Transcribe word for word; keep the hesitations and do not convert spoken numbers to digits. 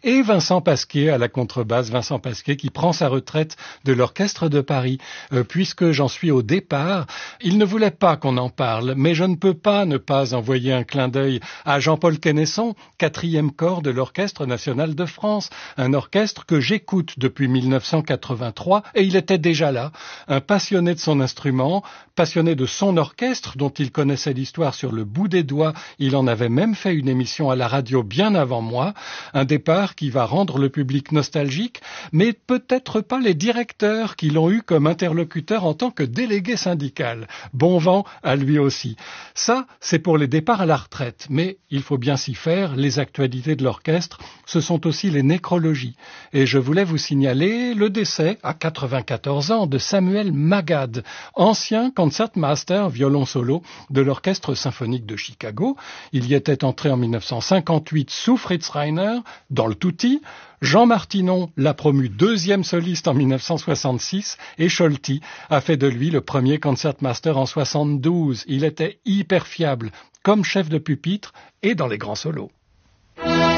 et Vincent Pasquier à la contrebasse, Vincent Pasquier qui prend sa retraite de l'Orchestre de Paris. Euh, puisque j'en suis au départ, il ne voulait pas qu'on en parle, mais je ne peux pas ne pas envoyer un clin d'œil à Jean-Paul Quenesson, quatrième corps de l'Orchestre national de France, un orchestre que j'écoute depuis mille neuf cent quatre-vingt-trois, et il était déjà là, un passionné de son instrument, passionné de son orchestre, dont il connaissait l'histoire sur le bout des doigts, il en avait même fait une émission à la radio bien avant moi, un départ qui va rendre le public nostalgique, mais peut-être pas les directeurs qui l'ont eu comme interlocuteur en tant que délégué syndical. Bon vent à lui aussi. Ça, c'est pour les départs à la retraite, mais il faut bien s'y faire, les actualités de l'orchestre, ce sont aussi les nécrologies. Et je voulais vous signaler le décès, à quatre-vingt-quatorze ans, de Samuel Magad, ancien concertmaster violon solo de l'Orchestre symphonique de Chicago. Il y était entré en mille neuf cent cinquante-huit sous Fritz Reiner, dans le Tutti. Jean Martinon l'a promu deuxième soliste en mille neuf cent soixante-six et Scholti a fait de lui le premier concertmaster en soixante-douze. Il était hyper fiable comme chef de pupitre et dans les grands solos.